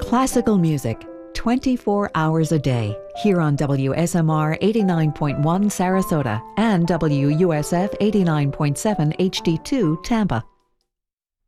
Classical music, 24 hours a day, here on WSMR 89.1 Sarasota and WUSF 89.7 HD2 Tampa.